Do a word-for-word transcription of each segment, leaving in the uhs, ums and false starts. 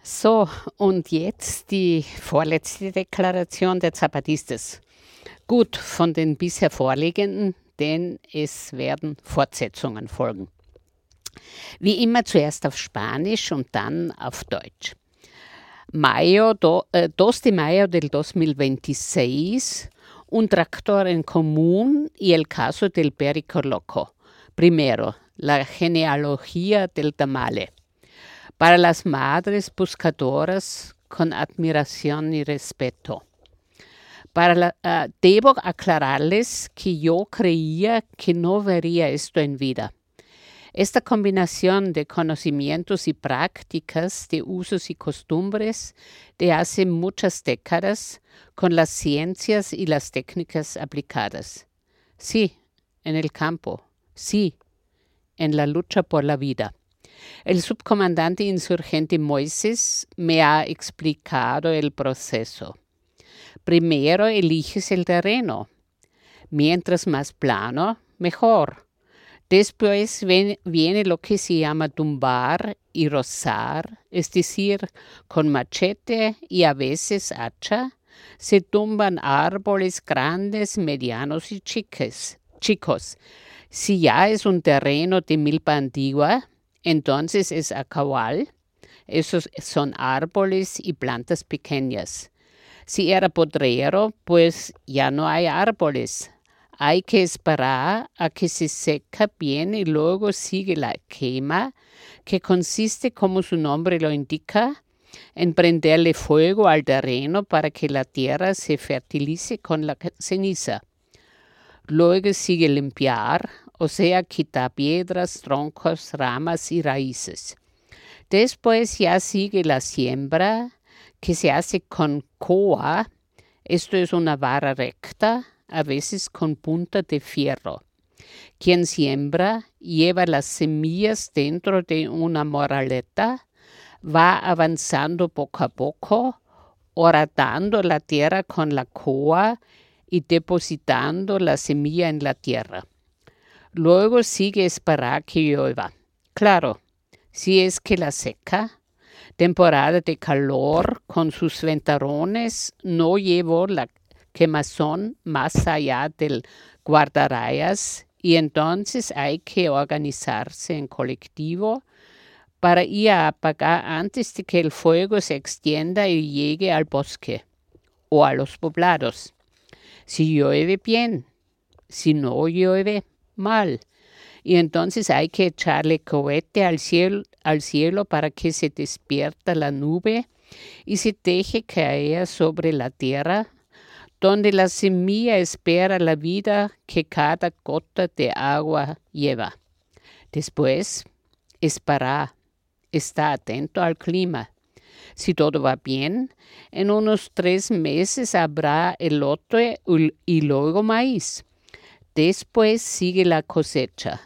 So, und jetzt die vorletzte Deklaration der Zapatistas. Gut von den bisher vorliegenden, denn es werden Fortsetzungen folgen. Wie immer zuerst auf Spanisch und dann auf Deutsch. Mayo, do, eh, dos de mayo del dos mil veintiséis, un tractor en común y el caso del perico loco. Primero, la genealogía del tamale. Para las madres buscadoras con admiración y respeto. Para la, uh, debo aclararles que yo creía que no vería esto en vida. Esta combinación de conocimientos y prácticas, de usos y costumbres de hace muchas décadas con las ciencias y las técnicas aplicadas. Sí, en el campo. Sí, en la lucha por la vida. El subcomandante insurgente Moises me ha explicado el proceso. Primero eliges el terreno. Mientras más plano, mejor. Después ven, viene lo que se llama tumbar y rozar, es decir, con machete y a veces hacha, se tumban árboles grandes, medianos y chiques, chicos. Si ya es un terreno de milpa antigua, entonces es acahual. Esos son árboles y plantas pequeñas. Si era potrero, pues ya no hay árboles. Hay que esperar a que se seca bien y luego sigue la quema, que consiste, como su nombre lo indica, en prenderle fuego al terreno para que la tierra se fertilice con la ceniza. Luego sigue limpiar, o sea, quitar piedras, troncos, ramas y raíces. Después ya sigue la siembra, que se hace con coa. Esto es una vara recta, a veces con punta de fierro. Quien siembra lleva las semillas dentro de una moraleta, va avanzando poco a poco, horadando la tierra con la coa y depositando la semilla en la tierra. Luego sigue esperar que llueva. Claro, si es que la seca, temporada de calor con sus ventarrones, no llevó la quemazón más allá del guardarrayas y entonces hay que organizarse en colectivo para ir a apagar antes de que el fuego se extienda y llegue al bosque o a los poblados. Si llueve bien, si no llueve mal. Y entonces hay que echarle cohete al cielo, al cielo para que se despierta la nube y se deje caer sobre la tierra, donde la semilla espera la vida que cada gota de agua lleva. Después, esperar, está atento al clima. Si todo va bien, en unos tres meses habrá elote y luego maíz. Después sigue la cosecha.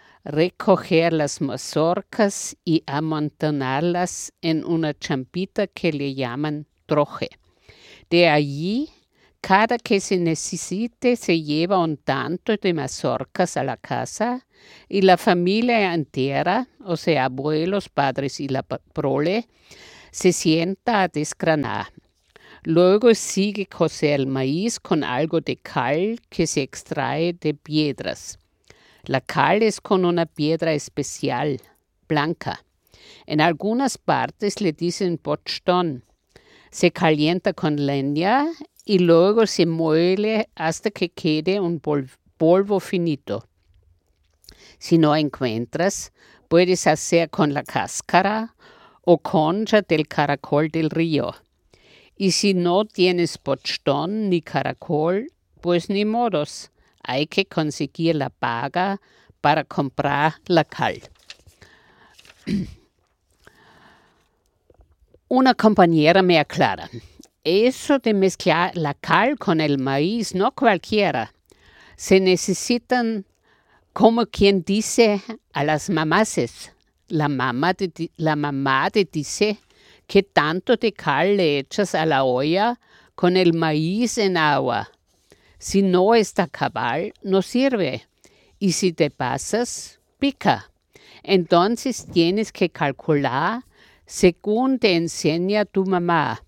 Recoger las mazorcas y amontonarlas en una champita que le llaman troje. De allí, cada que se necesite se lleva un tanto de mazorcas a la casa y la familia entera, o sea, abuelos, padres y la prole, se sienta a desgranar. Luego sigue cocer el maíz con algo de cal que se extrae de piedras. La cal es con una piedra especial, blanca. En algunas partes le dicen pochtón. Se calienta con leña y luego se muele hasta que quede un polvo, polvo finito. Si no encuentras, puedes hacer con la cáscara o concha del caracol del río. Y si no tienes pochtón ni caracol, pues ni modos. Hay que conseguir la paga para comprar la cal. Una compañera me aclara. Eso de mezclar la cal con el maíz, no cualquiera. Se necesitan, como quien dice, a las mamases. La mamá te, la mamá te dice que tanto de cal le echas a la olla con el maíz en agua. Si no está cabal, no sirve. Y si te pasas, pica. Entonces tienes que calcular según te enseña tu mamá.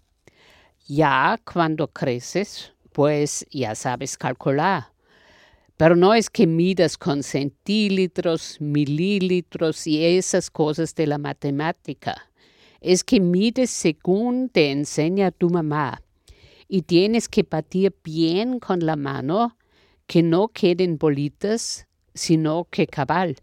Ya cuando creces, pues ya sabes calcular. Pero no es que midas con centímetros, mililitros y esas cosas de la matemática. Es que mides según te enseña tu mamá. Y tienes que batir bien con la mano, que no queden bolitas, sino que cabal.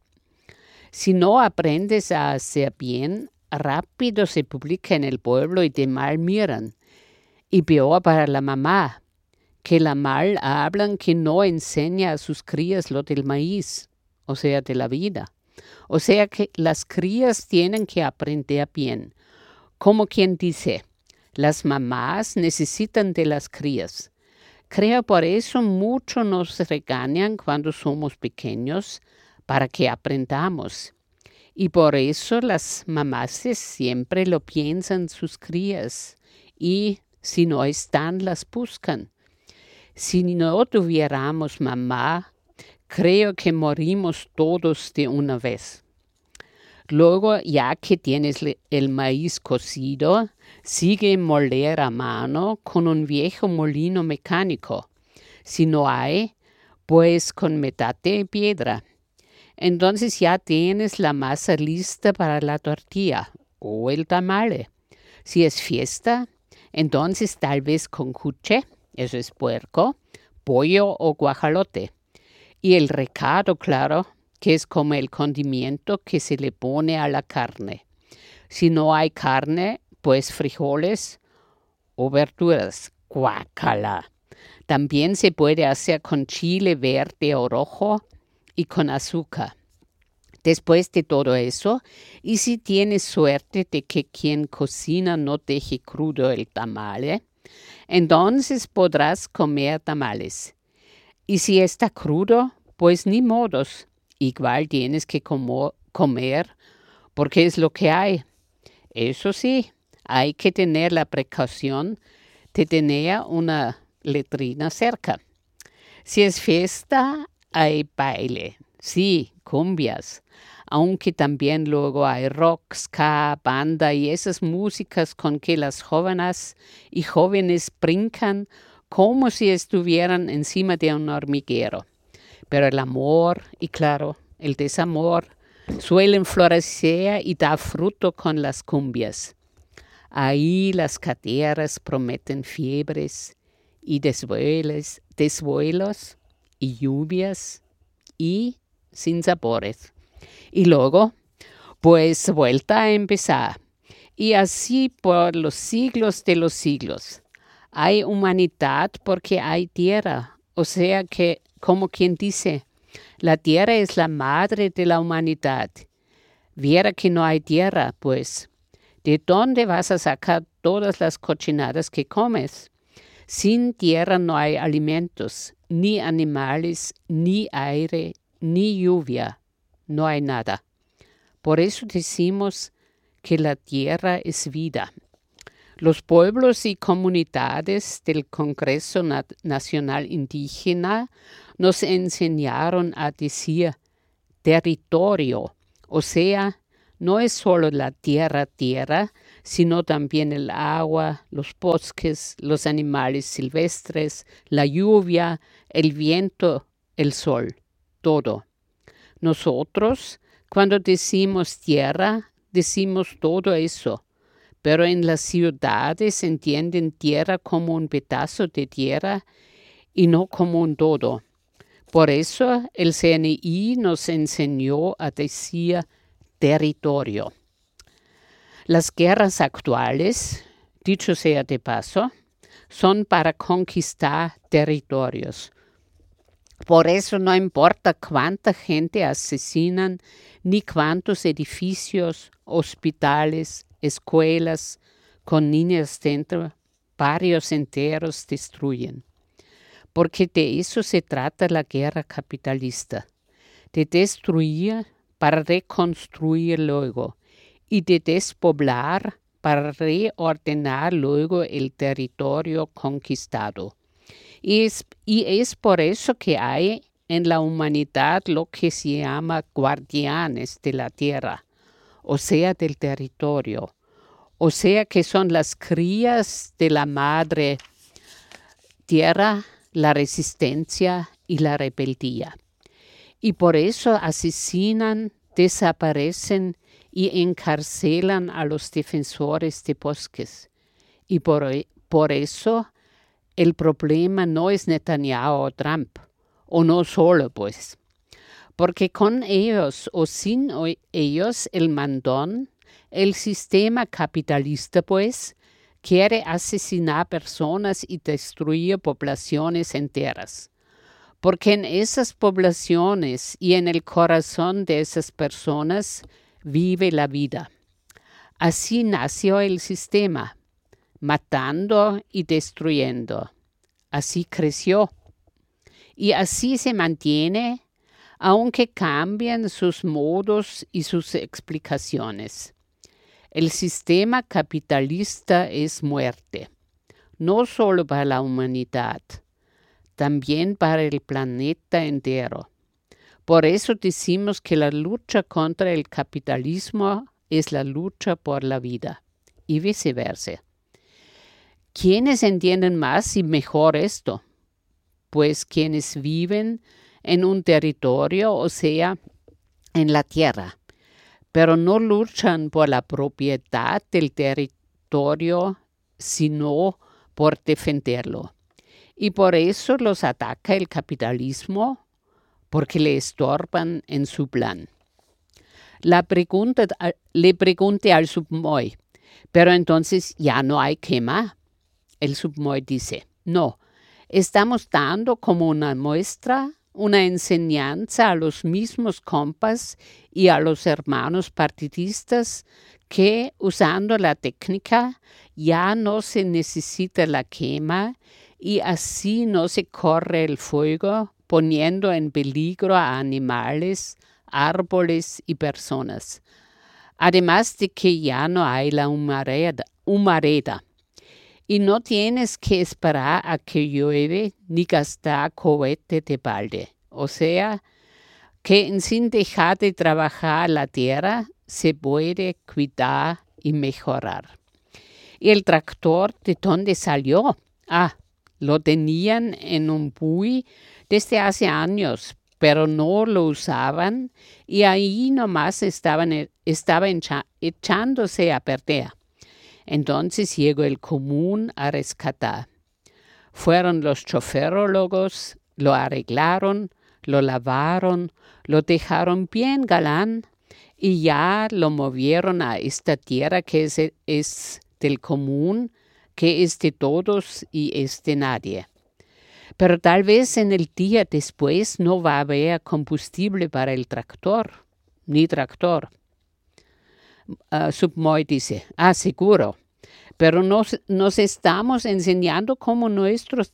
Si no aprendes a hacer bien, rápido se publica en el pueblo y te mal miran. Y peor para la mamá, que la mal hablan que no enseña a sus crías lo del maíz, o sea, de la vida. O sea que las crías tienen que aprender bien. Como quien dice, las mamás necesitan de las crías. Creo por eso mucho nos regañan cuando somos pequeños para que aprendamos. Y por eso las mamás siempre lo piensan sus crías y si no están las buscan. Si no tuviéramos mamá, creo que morimos todos de una vez. Luego, ya que tienes el maíz cocido, sigue moler a mano con un viejo molino mecánico. Si no hay, pues con metate y piedra. Entonces ya tienes la masa lista para la tortilla o el tamale. Si es fiesta, entonces tal vez con cuche, eso es puerco, pollo o guajolote. Y el recado, claro, que es como el condimento que se le pone a la carne. Si no hay carne, pues frijoles o verduras. Guácala. También se puede hacer con chile verde o rojo y con azúcar. Después de todo eso, y si tienes suerte de que quien cocina no deje crudo el tamale, entonces podrás comer tamales. Y si está crudo, pues ni modos. Igual tienes que como, comer porque es lo que hay. Eso sí, hay que tener la precaución de tener una letrina cerca. Si es fiesta, hay baile. Sí, cumbias. Aunque también luego hay rock, ska, banda y esas músicas con que las jóvenes y jóvenes brincan como si estuvieran encima de un hormiguero. Pero el amor y, claro, el desamor suelen florecer y dar fruto con las cumbias. Ahí las caderas prometen fiebres y desvuelos, desvuelos y lluvias y sin sabores. Y luego, pues vuelta a empezar. Y así por los siglos de los siglos. Hay humanidad porque hay tierra. O sea que, como quien dice, la tierra es la madre de la humanidad. Viera que no hay tierra, pues, ¿de dónde vas a sacar todas las cochinadas que comes? Sin tierra no hay alimentos, ni animales, ni aire, ni lluvia. No hay nada. Por eso decimos que la tierra es vida. Los pueblos y comunidades del Congreso Nacional Indígena nos enseñaron a decir territorio, o sea, no es solo la tierra, tierra, sino también el agua, los bosques, los animales silvestres, la lluvia, el viento, el sol, todo. Nosotros, cuando decimos tierra, decimos todo eso, pero en las ciudades entienden tierra como un pedazo de tierra y no como un todo. Por eso el C N I nos enseñó a decir territorio. Las guerras actuales, dicho sea de paso, son para conquistar territorios. Por eso no importa cuánta gente asesinan, ni cuántos edificios, hospitales, escuelas con niñas dentro, barrios enteros destruyen. Porque de eso se trata la guerra capitalista, de destruir para reconstruir luego y de despoblar para reordenar luego el territorio conquistado. Y es, y es por eso que hay en la humanidad lo que se llama guardianes de la tierra, o sea, del territorio, O sea que son las crías de la madre tierra, la resistencia y la rebeldía. Y por eso asesinan, desaparecen y encarcelan a los defensores de bosques. Y por, por eso el problema no es Netanyahu o Trump, o no solo pues. Porque con ellos o sin ellos el mandón, el sistema capitalista pues, quiere asesinar personas y destruir poblaciones enteras. Porque en esas poblaciones y en el corazón de esas personas vive la vida. Así nació el sistema, matando y destruyendo. Así creció. Y así se mantiene, aunque cambien sus modos y sus explicaciones. El sistema capitalista es muerte, no solo para la humanidad, también para el planeta entero. Por eso decimos que la lucha contra el capitalismo es la lucha por la vida, y viceversa. ¿Quiénes entienden más y mejor esto? Pues quienes viven en un territorio, o sea, en la tierra, pero no luchan por la propiedad del territorio, sino por defenderlo. Y por eso los ataca el capitalismo, porque le estorban en su plan. La pregunta, le pregunté al Submoy, pero entonces ya no hay quema. El Submoy dice, no, estamos dando como una muestra, una enseñanza a los mismos compas y a los hermanos partidistas que usando la técnica ya no se necesita la quema y así no se corre el fuego poniendo en peligro a animales, árboles y personas. Además de que ya no hay la humareda, humareda. Y no tienes que esperar a que llueve ni gastar cohete de balde. O sea, que sin dejar de trabajar la tierra se puede cuidar y mejorar. ¿Y el tractor de dónde salió? Ah, lo tenían en un buey desde hace años, pero no lo usaban y ahí nomás estaban, estaba echándose a perder. Entonces llegó el común a rescatar. Fueron los choferólogos, lo arreglaron, lo lavaron, lo dejaron bien galán y ya lo movieron a esta tierra que es, es del común, que es de todos y es de nadie. Pero tal vez en el día después no va a haber combustible para el tractor, ni tractor. Uh, Submoy dice, ah, seguro, pero nos, nos estamos enseñando como nuestros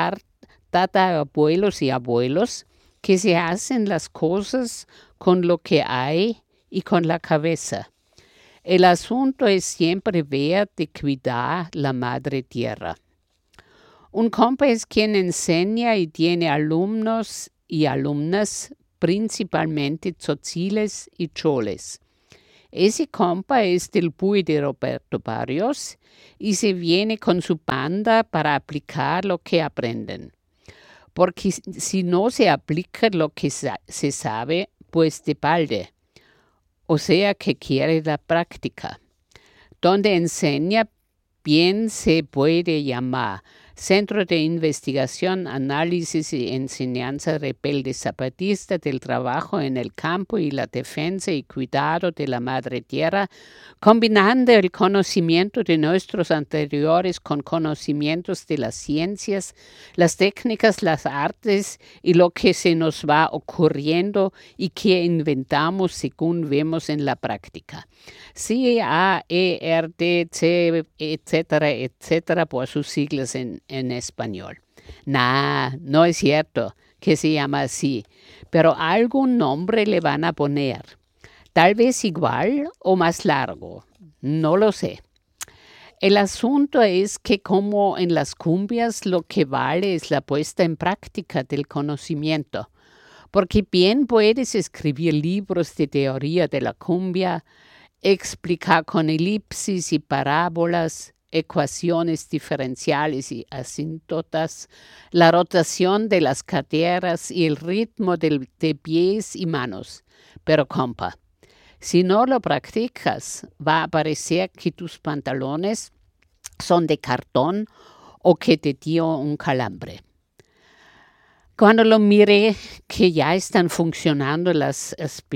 tatarabuelos y abuelos que se hacen las cosas con lo que hay y con la cabeza. El asunto es siempre ver de cuidar la madre tierra. Un compa es quien enseña y tiene alumnos y alumnas, principalmente tzotziles y choles. Ese compa es del buey de Roberto Barrios y se viene con su banda para aplicar lo que aprenden. Porque si no se aplica lo que se sabe, pues de balde. O sea que quiere la práctica. Donde enseña, bien se puede llamar Centro de Investigación, Análisis y Enseñanza Rebelde Zapatista del Trabajo en el Campo y la Defensa y Cuidado de la Madre Tierra, combinando el conocimiento de nuestros anteriores con conocimientos de las ciencias, las técnicas, las artes y lo que se nos va ocurriendo y que inventamos según vemos en la práctica. C A E R D C, etcétera, etcétera, por sus siglas en, en español. Nah, no es cierto que se llama así, pero algún nombre le van a poner. Tal vez igual o más largo, no lo sé. El asunto es que como en las cumbias lo que vale es la puesta en práctica del conocimiento, porque bien puedes escribir libros de teoría de la cumbia, explicar con elipsis y parábolas, ecuaciones diferenciales y asíntotas, la rotación de las caderas y el ritmo de, de pies y manos. Pero compa, si no lo practicas, va a parecer que tus pantalones son de cartón o que te dio un calambre. Cuando lo miré que ya están funcionando los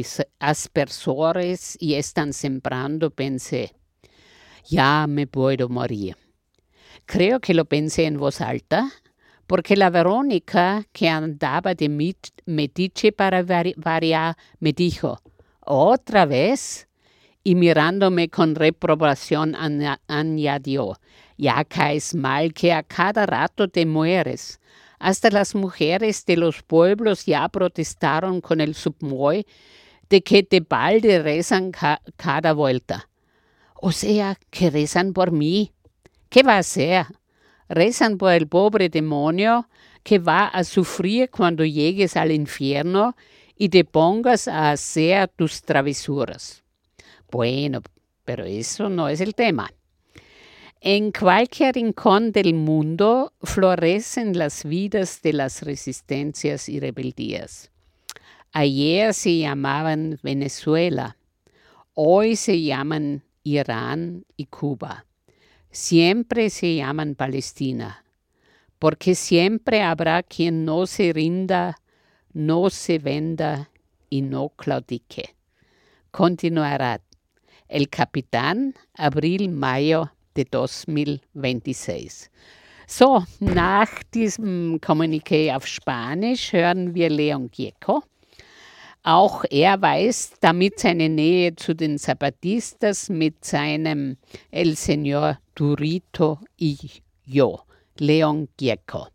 aspersores y están sembrando, pensé, ya me puedo morir. Creo que lo pensé en voz alta, porque la Verónica, que andaba de metiche para variar, me dijo, ¿otra vez? Y mirándome con reprobación añadió, ya caes mal que a cada rato te mueres. Hasta las mujeres de los pueblos ya protestaron con el submuelle de que de balde rezan ca cada vuelta. O sea, que rezan por mí. ¿Qué va a ser? Rezan por el pobre demonio que va a sufrir cuando llegues al infierno y te pongas a hacer tus travesuras. Bueno, pero eso no es el tema. En cualquier rincón del mundo florecen las vidas de las resistencias y rebeldías. Ayer se llamaban Venezuela, hoy se llaman Irán y Cuba. Siempre se llaman Palestina, porque siempre habrá quien no se rinda, no se venda y no claudique. Continuará. El Capitán, Abril-Mayo de zweitausendzweiundzwanzig. So, nach diesem Kommuniqué auf Spanisch hören wir Leon Gieco. Auch er weiß damit seine Nähe zu den Zapatistas mit seinem El Señor Durito y Yo, Leon Gieco.